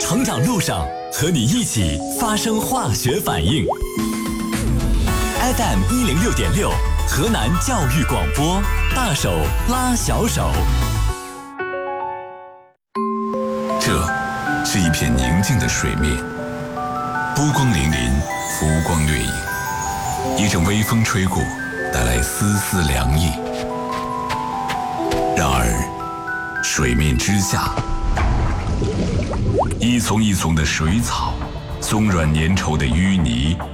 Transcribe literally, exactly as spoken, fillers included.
成长路上，和你一起发生化学反应。F M 一零六点六，河南教育广播，大手拉小手。 这是一片宁静的水面，波光粼粼，浮光掠影。一阵微风吹过，带来丝丝凉意。然而，水面之下，一丛一丛的水草，松软粘稠的淤泥